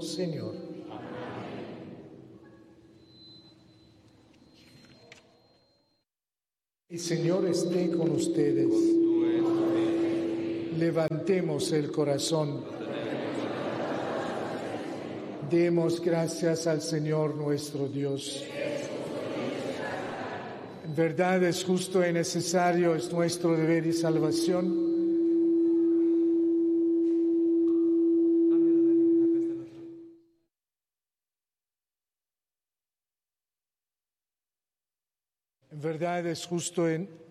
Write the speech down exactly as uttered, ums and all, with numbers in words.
Señor. El Señor esté con ustedes. Levantemos el corazón. Demos gracias al Señor nuestro Dios. En verdad es justo y necesario, es nuestro deber y salvación. En verdad es justo y